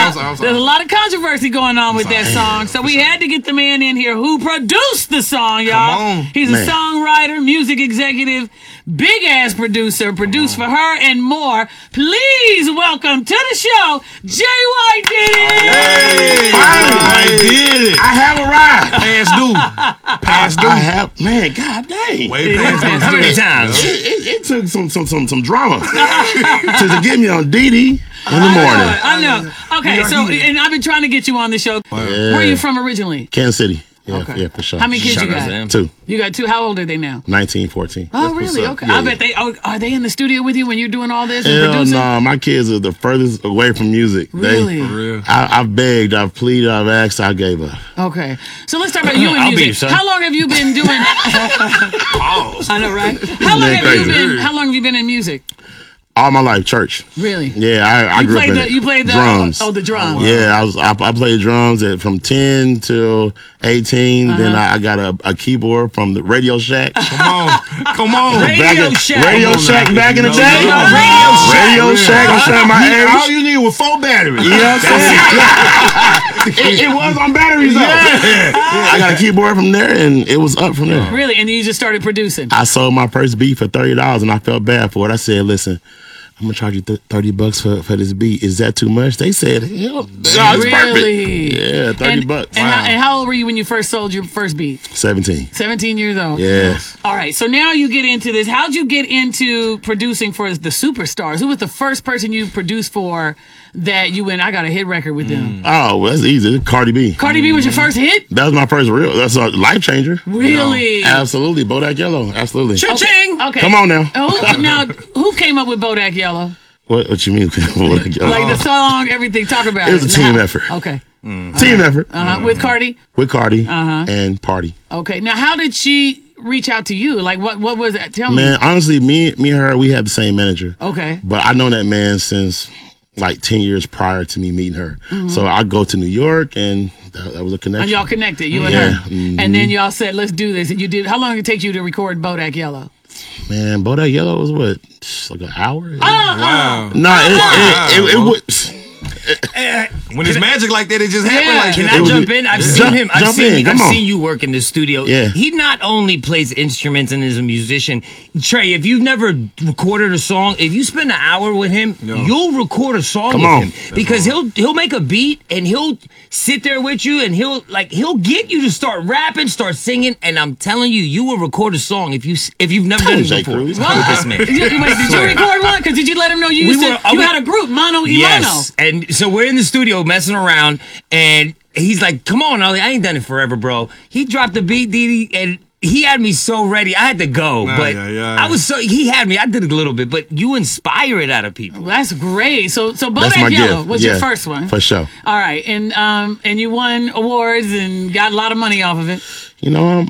I'm sorry. There's a lot of controversy going on with that song, so we had to get the man in here who produced the song, y'all. Come on. He's a songwriter, music executive, big ass producer, produced for her and more. Please welcome to the show, Jay White did it. I did it. I have arrived. Past due. Past due. I have, man, god dang. Way past due. How many times? It took some drama to get me on Didi in the morning. I know. Okay, so and I've been trying to get you on the show. Where are you from originally? Kansas City. Yeah, Okay. yeah, for sure. How many kids you Shout out got? to them. 2, You got 2. How old are they now? 19, 14. Oh, really? Okay. Yeah, I bet they are they in the studio with you when you're doing all this and Hell producing? no, my kids are the furthest away from music. Really? For real. I've begged, I've pleaded, I've asked, I gave up. Okay. So let's talk about you and I'll be music. your son. How long have you been doing Pause. I know, right? How long have you been in music? All my life, church. Really? Yeah, I grew up in it. You played the drums. Oh, the drums. Yeah, I played drums from 10 till 18. Then I got a keyboard from the Radio Shack. Come on. Radio Shack. Radio Shack back in the day. Radio Radio Shack. I'm showing my All age. you need was 4 batteries. You know what I'm saying? it was on batteries though. I got a keyboard from there, and it was up from there. Really? And then you just started producing? I sold my first beat for $30, and I felt bad for it. I said, "Listen, I'm gonna charge you $30 for this beat. Is that too much?" They said, "Hell, no, it's Really? perfect." Yeah, $30. And how old were you when you first sold your first beat? 17. 17 years old. Yeah. All right. So now you get into this. How'd you get into producing for the superstars? Who was the first person you produced for that you went, I got a hit record with them? Oh, well, that's easy. Cardi B. Cardi B was your first hit? That was my first real. That's a life changer. Really? Absolutely. Bodak Yellow. Absolutely. Cha-ching! Okay. Come on now. Now, who came up with Bodak Yellow? What you mean? Bodak Yellow? Like the song, everything, talk about it. It was a team effort. Okay. Team effort. With Cardi? With Cardi and Party. Okay. Now, how did she reach out to you? Like, what was that? Tell me. Man, honestly, me and her, we had the same manager. Okay. But I know that man since like 10 years prior to me meeting her. So I go to New York, and that was a connection. And y'all connected, you and her. And then y'all said, let's do this. And you did. How long did it take you to record Bodak Yellow? Man, Bodak Yellow was what? Just like an hour? Wow. No, it was. When it's magic like that, it just happens like Can that. I was- jump in? I've Jump- seen him. I've jump seen in, come I've on. seen you work in the studio. Yeah. He not only plays instruments and is a musician. Trey, if you've never recorded a song, if you spend an hour with him, you'll record a song Come with on. him because he'll make a beat and he'll sit there with you and he'll get you to start rapping, start singing, and I'm telling you, you will record a song if you've never done it Jay before. Cruz. With this man. Wait, did you record one? Because did you let him know you had a group, Mono y Yes, and so we're in the studio messing around, and he's like, "Come on, Ollie, I ain't done it forever, bro." He dropped the beat, Didi, and he had me so ready. I had to go, but I was so he had me. I did a little bit, but you inspire it out of people. Mono? That's great. So That's Bodak my Yellow gift. was Yeah, your first one. For sure. All right, and you won awards and got a lot of money off of it. You know,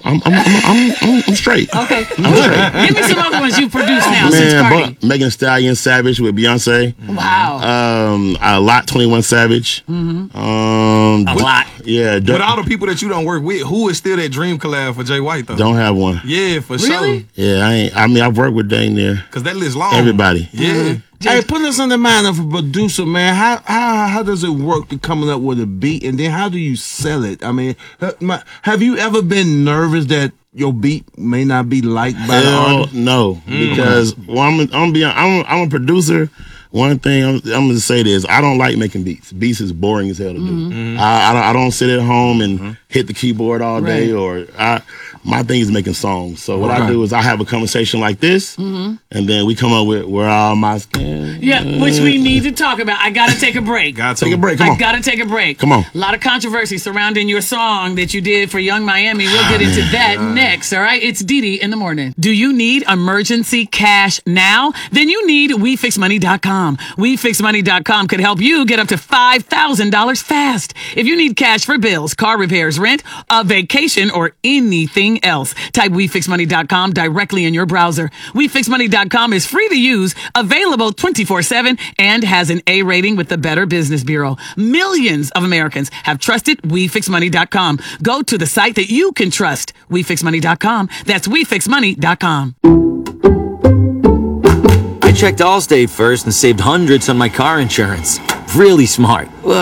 I'm straight. Okay, I'm straight. give me some other ones you produced now since Man, Cardi. Megan Thee Stallion, Savage with Beyonce. Wow. A lot, 21 Savage. A lot. Yeah. With all the people that you don't work with, who is still that dream collab for Jay White though? Don't have one. Yeah, for Really? sure. Yeah, I've worked with dang near Because that list long. everybody. Yeah. Hey, put us in the mind of a producer, man. How does it work to coming up with a beat, and then how do you sell it? I mean, have you ever been nervous that your beat may not be liked by the Hell artist? no, because I'm a producer. One thing I'm gonna say this: I don't like making beats. Beats is boring as hell to do. I don't sit at home and hit the keyboard all day, or my thing is making songs. So what I do is I have a conversation like this, and then we come up with where all my skin. Yeah, which we need to talk about. I gotta take a break. Take a break. Come on. I gotta take a break. Come on. A lot of controversy surrounding your song that you did for Young Miami. We'll get into that next, all right? It's Didi in the morning. Do you need emergency cash now? Then you need WeFixMoney.com. WeFixMoney.com could help you get up to $5,000 fast. If you need cash for bills, car repairs, rent, a vacation, or anything else, type WeFixMoney.com directly in your browser. WeFixMoney.com is free to use, available 24/7, and has an A rating with the Better Business Bureau. Millions of Americans have trusted WeFixMoney.com. Go to the site that you can trust. WeFixMoney.com. That's WeFixMoney.com. I checked Allstate first and saved hundreds on my car insurance. Really smart.